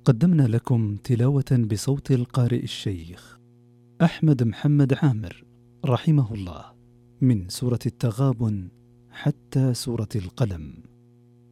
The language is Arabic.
قدمنا لكم تلاوة بصوت القارئ الشيخ أحمد محمد عامر رحمه الله من سورة التغابن حتى سورة القلم.